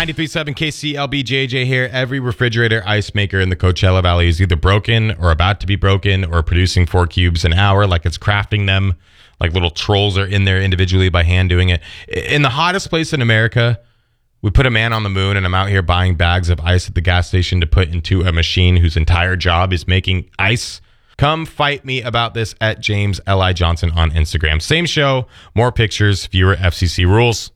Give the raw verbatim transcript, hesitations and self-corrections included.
ninety-three point seven K C L B J J here. Every refrigerator ice maker in the Coachella Valley is either broken or about to be broken or producing four cubes an hour, like it's crafting them, like little trolls are in there individually by hand doing it. In the hottest place in America, we put a man on the moon, and I'm out here buying bags of ice at the gas station to put into a machine whose entire job is making ice. Come fight me about this at James L I Johnson on Instagram. Same show, more pictures, fewer F C C rules.